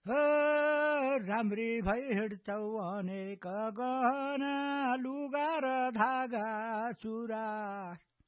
राम्री भई हिँड्छौ अनेक गहना लुगा र धागा चुरा